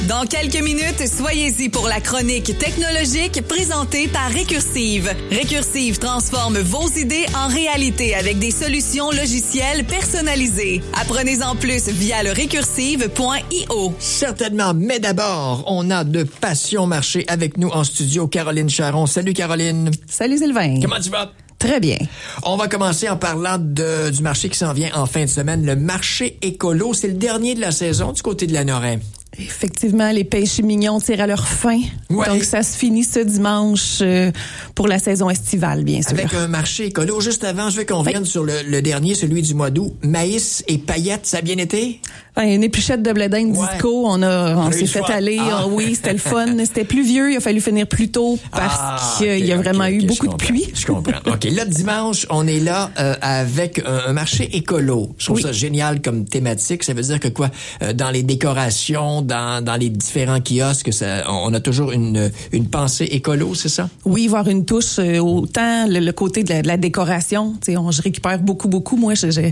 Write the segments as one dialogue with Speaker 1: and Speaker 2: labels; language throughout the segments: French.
Speaker 1: Dans quelques minutes, soyez-y pour la chronique technologique présentée par Récursive. Récursive transforme vos idées en réalité avec des solutions logicielles personnalisées. Apprenez-en plus via le récursive.io.
Speaker 2: Certainement, mais d'abord, on a de Passion Marché avec nous en studio, Caroline Charon. Salut Caroline.
Speaker 3: Salut Sylvain.
Speaker 2: Comment tu vas?
Speaker 3: Très bien.
Speaker 2: On va commencer en parlant du marché qui s'en vient en fin de semaine, le marché écolo. C'est le dernier de la saison du côté de Lanoraie.
Speaker 3: Effectivement, les péchés mignons tirent à leur fin.
Speaker 2: Ouais.
Speaker 3: Donc, ça se finit ce dimanche pour la saison estivale, bien sûr.
Speaker 2: Avec un marché écolo. Juste avant, je veux qu'on vienne sur le dernier, celui du mois d'août. Maïs et paillettes, ça a bien été?
Speaker 3: Une épluchette de blé d'Inde disco. On s'est fait aller. Oui, c'était le fun. C'était pluvieux. Il a fallu finir plus tôt parce qu'il y a vraiment eu beaucoup de pluie.
Speaker 2: Je comprends. OK. Là, dimanche, on est là avec un marché écolo. Je trouve ça génial comme thématique. Ça veut dire que quoi? Dans les décorations, dans les différents kiosques, on a toujours une pensée écolo, c'est ça?
Speaker 3: Oui, voir une touche, autant le côté de la décoration. Je récupère beaucoup. Moi,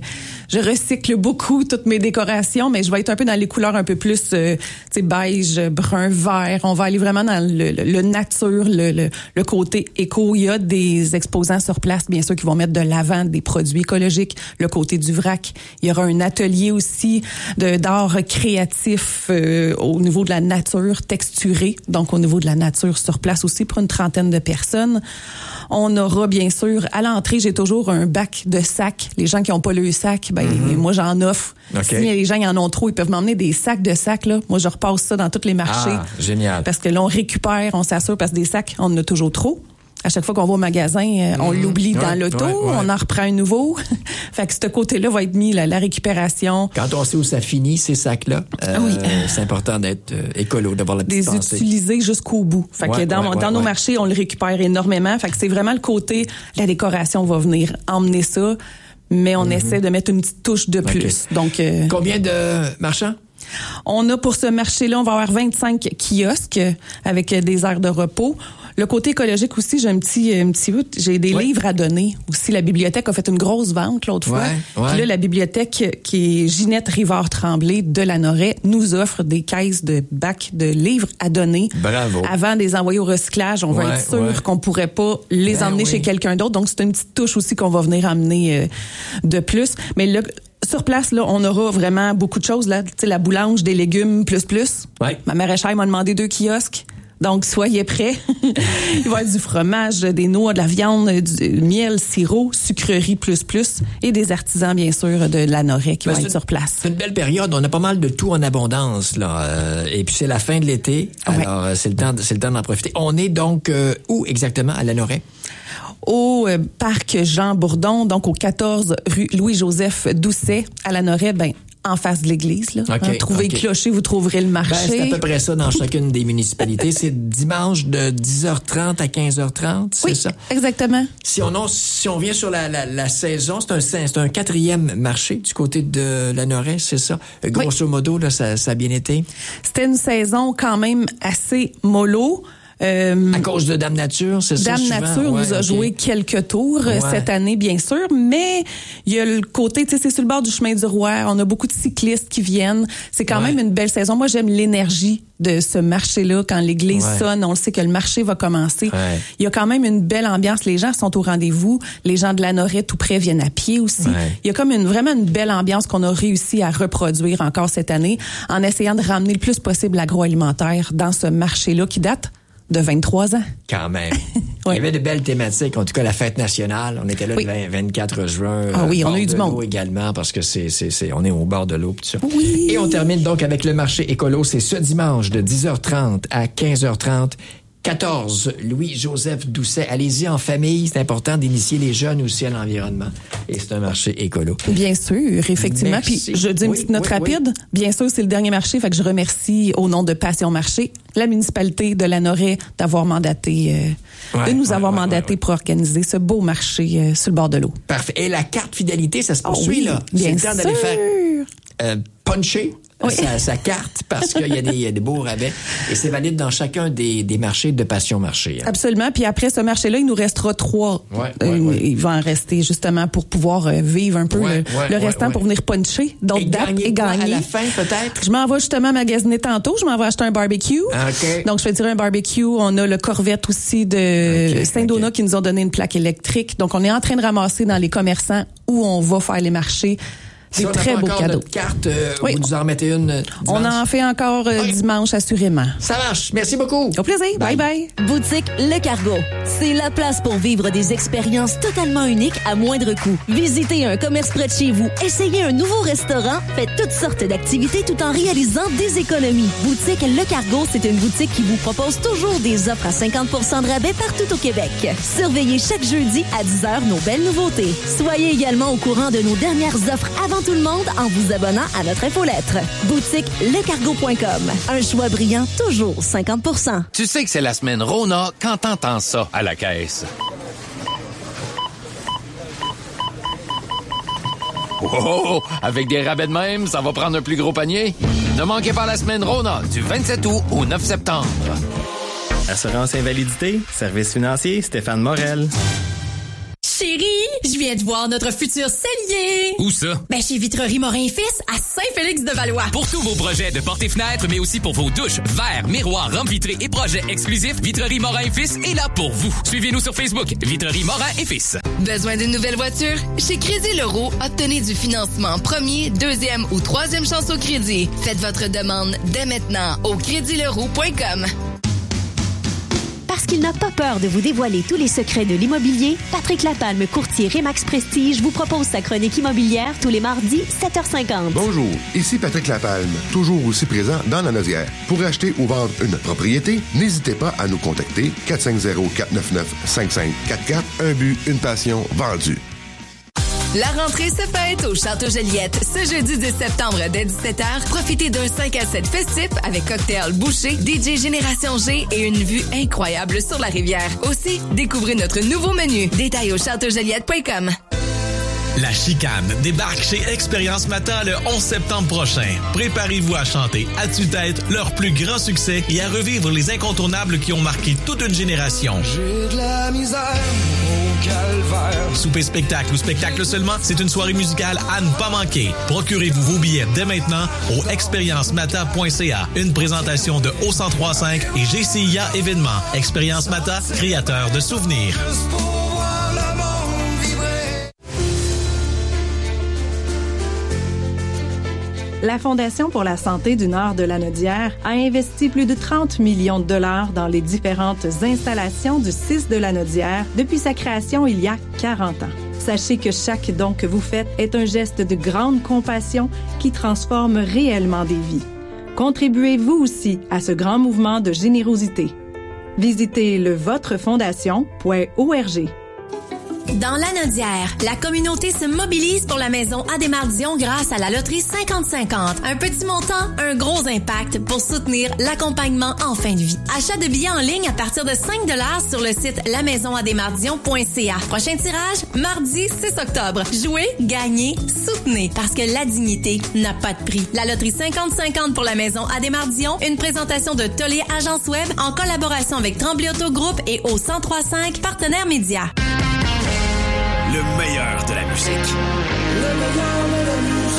Speaker 3: je recycle beaucoup toutes mes décorations, mais je vais être un peu dans les couleurs un peu plus beige, brun, vert. On va aller vraiment dans le nature, le côté éco. Il y a des exposants sur place, bien sûr, qui vont mettre de l'avant des produits écologiques. Le côté du vrac. Il y aura un atelier aussi d'art créatif au niveau de la nature texturée, donc au niveau de la nature sur place aussi pour une trentaine de personnes. On aura bien sûr, à l'entrée, j'ai toujours un bac de sacs. Les gens qui n'ont pas le sac, moi j'en offre.
Speaker 2: Okay.
Speaker 3: Si les gens y en ont trop, ils peuvent m'emmener des sacs de sacs. Là. Moi, je repasse ça dans tous les marchés.
Speaker 2: Ah, génial.
Speaker 3: Parce que là, on récupère, on s'assure, parce que des sacs, on en a toujours trop. À chaque fois qu'on va au magasin, on l'oublie dans l'auto, on en reprend un nouveau. Fait que ce côté-là va être mis, la récupération.
Speaker 2: Quand on sait où ça finit, ces sacs-là, c'est important d'être écolo, d'avoir la petite pensée.
Speaker 3: Utiliser jusqu'au bout. Fait que dans nos marchés, on le récupère énormément. Fait que c'est vraiment le côté, la décoration va venir emmener ça, mais on essaie de mettre une petite touche de plus. Donc,
Speaker 2: combien de marchands?
Speaker 3: On a pour ce marché-là, on va avoir 25 kiosques avec des aires de repos. Le côté écologique aussi, j'ai un petit bout. J'ai des livres à donner. Aussi, la bibliothèque a fait une grosse vente l'autre fois. Puis là, la bibliothèque qui est Ginette Rivard-Tremblay de Lanoraie nous offre des caisses de bacs de livres à donner. Bravo. Avant de les envoyer au recyclage, on va être sûr qu'on pourrait pas les emmener chez quelqu'un d'autre. Donc, c'est une petite touche aussi qu'on va venir amener de plus. Mais là, sur place, là, on aura vraiment beaucoup de choses. Là, tu sais, la boulange des légumes plus.
Speaker 2: Ouais.
Speaker 3: Ma maraîchère m'a demandé 2 kiosques. Donc, soyez prêts. Il va y avoir du fromage, des noix, de la viande, du miel, sirop, sucrerie plus et des artisans, bien sûr, de Lanoraie qui vont être sur place.
Speaker 2: C'est une belle période. On a pas mal de tout en abondance, là. Et puis, c'est la fin de l'été. Alors, c'est le temps d'en profiter. On est donc où exactement à Lanoraie?
Speaker 3: Au parc Jean Bourdon, donc au 14 rue Louis-Joseph Doucet à Lanoraie, en face de l'église. Là. Trouvez le clocher, vous trouverez le marché.
Speaker 2: C'est à peu près ça dans chacune des municipalités. C'est dimanche de 10h30 à 15h30, c'est ça?
Speaker 3: Exactement.
Speaker 2: Si on vient sur la saison, c'est un 4e marché du côté de Lanoraie, c'est ça? Grosso modo, là, ça a bien été?
Speaker 3: C'était une saison quand même assez mollo.
Speaker 2: À cause de Dame Nature, c'est ça?
Speaker 3: Dame Nature nous a joué quelques tours cette année, bien sûr, mais il y a le côté, tu sais, c'est sur le bord du chemin du Roi, on a beaucoup de cyclistes qui viennent. C'est quand même une belle saison. Moi, j'aime l'énergie de ce marché-là. Quand l'église sonne, on le sait que le marché va commencer. Il y a quand même une belle ambiance. Les gens sont au rendez-vous. Les gens de Lanoraie, tout près, viennent à pied aussi. Il y a comme vraiment une belle ambiance qu'on a réussi à reproduire encore cette année en essayant de ramener le plus possible l'agroalimentaire dans ce marché-là qui date de 23 ans.
Speaker 2: Quand même. Il y avait de belles thématiques. En tout cas, la fête nationale. On était là le 24 juin.
Speaker 3: Ah oui, on a eu du monde.
Speaker 2: Également, parce que on est au bord de l'eau. Tout ça.
Speaker 3: Oui.
Speaker 2: Et on termine donc avec le marché écolo. C'est ce dimanche de 10h30 à 15h30. 14, Louis-Joseph Doucet. Allez-y en famille. C'est important d'initier les jeunes aussi à l'environnement. Et c'est un marché écolo.
Speaker 3: Bien sûr, effectivement.
Speaker 2: Merci.
Speaker 3: Puis, je dis une petite note rapide. Bien sûr, c'est le dernier marché. Fait que je remercie, au nom de Passion Marché, la municipalité de Lanoraie d'avoir mandaté, de nous avoir mandaté pour organiser ce beau marché sur le bord de l'eau.
Speaker 2: Parfait. Et la carte fidélité, ça se poursuit, là.
Speaker 3: Bien
Speaker 2: c'est le temps d'aller faire puncher sa carte parce qu'il y a des beaux rabais et c'est valide dans chacun des marchés de Passion Marché. Hein.
Speaker 3: Absolument. Puis après ce marché-là, il nous restera 3. Il va en rester justement pour pouvoir vivre un peu le restant pour venir puncher d'autres dates et gagner.
Speaker 2: À la fin, peut-être?
Speaker 3: Je m'en vais justement magasiner tantôt. Je m'en vais acheter un barbecue.
Speaker 2: Okay.
Speaker 3: Donc, je vais tirer un barbecue. On a le Corvette aussi de Saint-Donat qui nous ont donné une plaque électrique. Donc, on est en train de ramasser dans les commerçants où on va faire les marchés. Des très beaux cadeaux.
Speaker 2: Notre carte, vous nous en remettez une dimanche.
Speaker 3: On en fait encore dimanche, assurément.
Speaker 2: Ça marche. Merci beaucoup.
Speaker 3: Au plaisir. Bye bye.
Speaker 4: Boutique Le Cargo. C'est la place pour vivre des expériences totalement uniques à moindre coût. Visitez un commerce près de chez vous, essayez un nouveau restaurant, faites toutes sortes d'activités tout en réalisant des économies. Boutique Le Cargo, c'est une boutique qui vous propose toujours des offres à 50% de rabais partout au Québec. Surveillez chaque jeudi à 10h nos belles nouveautés. Soyez également au courant de nos dernières offres avant tout le monde en vous abonnant à notre infolettre. Boutique lecargo.com. Un choix brillant, toujours 50%.
Speaker 5: Tu sais que c'est la semaine Rona quand t'entends ça à la caisse. Oh, avec des rabais de même, ça va prendre un plus gros panier. Ne manquez pas la semaine Rona du 27 août au 9 septembre.
Speaker 6: Assurance invalidité, service financier, Stéphane Morel.
Speaker 7: Chérie, je viens de voir notre futur cellier.
Speaker 8: Où ça?
Speaker 7: Ben, chez Vitrerie Morin-Fils, à Saint-Félix-de-Valois.
Speaker 8: Pour tous vos projets de portes et fenêtres, mais aussi pour vos douches, verres, miroirs, rampes vitrées et projets exclusifs, Vitrerie Morin-Fils est là pour vous. Suivez-nous sur Facebook, Vitrerie Morin et Fils.
Speaker 9: Besoin d'une nouvelle voiture? Chez Crédit Leroux, obtenez du financement premier, deuxième ou troisième chance au crédit. Faites votre demande dès maintenant au créditleroux.com.
Speaker 4: Parce qu'il n'a pas peur de vous dévoiler tous les secrets de l'immobilier, Patrick Lapalme, courtier Remax Prestige, vous propose sa chronique immobilière tous les mardis, 7h50.
Speaker 10: Bonjour, ici Patrick Lapalme, toujours aussi présent dans la Naudière. Pour acheter ou vendre une propriété, n'hésitez pas à nous contacter 450-499-5544. Un but, une passion, vendue.
Speaker 1: La rentrée se fête au Château Joliette. Ce jeudi 10 septembre dès 17h, profitez d'un 5 à 7 festif avec cocktail bouché, DJ Génération G et une vue incroyable sur la rivière. Aussi, découvrez notre nouveau menu. Détails au châteaujoliette.com.
Speaker 11: La Chicane débarque chez Expérience Matin le 11 septembre prochain. Préparez-vous à chanter à tue-tête leur plus grand succès et à revivre les incontournables qui ont marqué toute une génération.
Speaker 12: J'ai de la misère au calvaire.
Speaker 11: Souper spectacle ou spectacle seulement, c'est une soirée musicale à ne pas manquer. Procurez-vous vos billets dès maintenant au expériencemata.ca. Une présentation de O1035 et GCIA Événements. Expérience Mata, créateur de souvenirs.
Speaker 13: La Fondation pour la santé du Nord de la Naudière a investi plus de 30 millions de dollars dans les différentes installations du CIS de la Naudière depuis sa création il y a 40 ans. Sachez que chaque don que vous faites est un geste de grande compassion qui transforme réellement des vies. Contribuez vous aussi à ce grand mouvement de générosité. Visitez le votrefondation.org.
Speaker 7: Dans la Naudière, la communauté se mobilise pour la maison Adémar-Dion grâce à la loterie 50-50. Un petit montant, un gros impact pour soutenir l'accompagnement en fin de vie. Achat de billets en ligne à partir de 5 $ sur le site lamaisonadémardion.ca. Prochain tirage, mardi 6 octobre. Jouez, gagnez, soutenez, parce que la dignité n'a pas de prix. La loterie 50-50 pour la maison Adémar-Dion, une présentation de Tolé Agence Web en collaboration avec Tremblay Auto Group et au 103.5 Partenaires Médias.
Speaker 11: Le meilleur de la musique.
Speaker 12: Le meilleur de la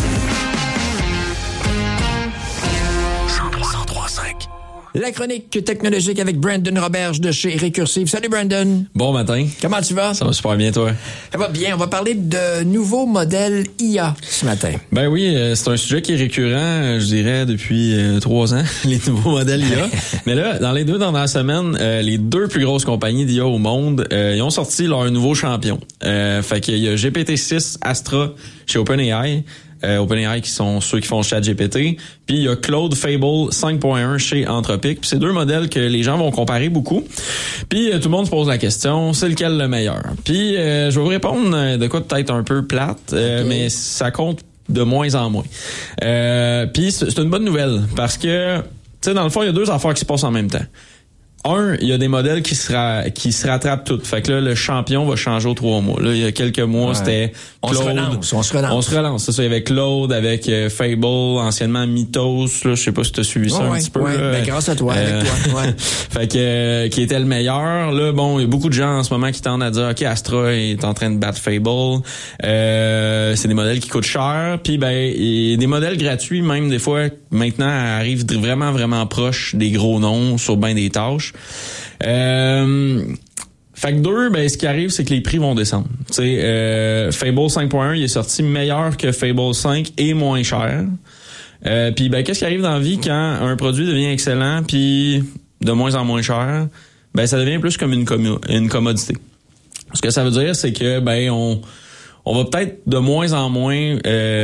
Speaker 12: musique.
Speaker 11: 103.5.
Speaker 2: La chronique technologique avec Brandon Roberge de chez Récursive. Salut Brandon.
Speaker 14: Bon matin.
Speaker 2: Comment tu vas?
Speaker 14: Ça va super bien, toi?
Speaker 2: Ça va bien. On va parler de nouveaux modèles IA ce matin.
Speaker 14: Ben oui, c'est un sujet qui est récurrent, je dirais, depuis 3 ans, les nouveaux modèles IA. Mais là, dans les 2 dernières semaines, les 2 plus grosses compagnies d'IA au monde, ils ont sorti leur nouveau champion. Fait qu'il y a GPT-6 Astra chez OpenAI. OpenAI qui sont ceux qui font ChatGPT, puis il y a Claude Fable 5.1 chez Anthropic. Puis c'est 2 modèles que les gens vont comparer beaucoup. Puis tout le monde se pose la question, c'est lequel le meilleur? Puis je vais vous répondre de quoi peut-être un peu plate, mais ça compte de moins en moins. Puis c'est une bonne nouvelle parce que, tu sais, dans le fond, il y a 2 affaires qui se passent en même temps. il y a des modèles qui se rattrapent toutes. Fait que là, le champion va changer aux 3 mois. Là, il y a quelques mois, c'était Claude.
Speaker 2: On se relance.
Speaker 14: C'est ça. Il y avait Claude, avec Fable, anciennement Mythos. Là, je sais pas si tu as suivi ça un petit peu.
Speaker 2: Ben, grâce à toi, avec toi. Ouais.
Speaker 14: Fait que, qui était le meilleur. Là, bon, il y a beaucoup de gens en ce moment qui tendent à dire, OK, Astra est en train de battre Fable. C'est des modèles qui coûtent cher. Puis, ben, et des modèles gratuits, même des fois, maintenant, arrivent vraiment, vraiment proches des gros noms sur bien des tâches. Fait que 2, ben, ce qui arrive, c'est que les prix vont descendre. Tu sais, Fable 5.1, il est sorti meilleur que Fable 5 et moins cher. Puis, ben, qu'est-ce qui arrive dans la vie quand un produit devient excellent puis de moins en moins cher? Ben, ça devient plus comme une commodité. Ce que ça veut dire, c'est que, ben, on va peut-être de moins en moins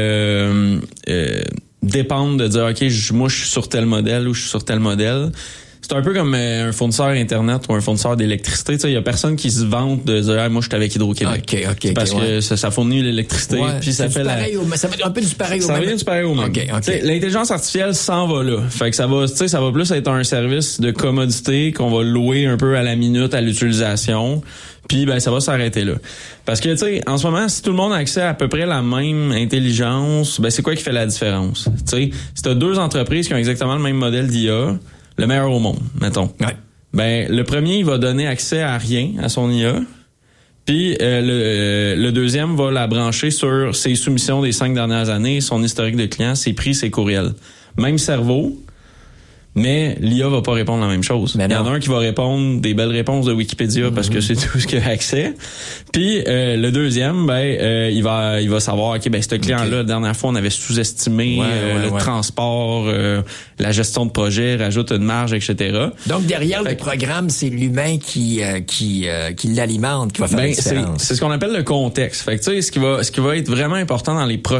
Speaker 14: dépendre de dire, OK, moi, je suis sur tel modèle ou je suis sur tel modèle. C'est un peu comme un fournisseur Internet ou un fournisseur d'électricité. Tu sais, il y a personne qui se vante de dire, moi, je suis avec Hydro-Québec.
Speaker 2: OK.
Speaker 14: Parce que ça fournit l'électricité. Puis ça fait
Speaker 2: ça va être un peu du pareil au même.
Speaker 14: Ça vient du pareil au même.
Speaker 2: OK.
Speaker 14: L'intelligence artificielle s'en va là. Fait que ça va plus être un service de commodité qu'on va louer un peu à la minute à l'utilisation. Puis ben ça va s'arrêter là. Parce que tu sais, en ce moment, si tout le monde a accès à peu près la même intelligence, ben c'est quoi qui fait la différence? Tu sais, si t'as 2 entreprises qui ont exactement le même modèle d'IA, le meilleur au monde, mettons.
Speaker 2: Ouais.
Speaker 14: Ben le premier, il va donner accès à rien à son IA. Puis le deuxième va la brancher sur ses soumissions des 5 dernières années, son historique de clients, ses prix, ses courriels. Même cerveau. Mais l'IA va pas répondre la même chose. Il y en a un qui va répondre des belles réponses de Wikipédia parce que c'est tout ce qu'il a accès. Puis le deuxième, il va savoir, OK, ben ce client-là, la dernière fois, on avait sous-estimé le transport, la gestion de projet, rajoute une marge, etc.
Speaker 2: Donc derrière le programme, c'est l'humain qui l'alimente, qui va faire la différence.
Speaker 14: C'est ce qu'on appelle le contexte. Fait que tu sais, ce qui va être vraiment important dans les prochains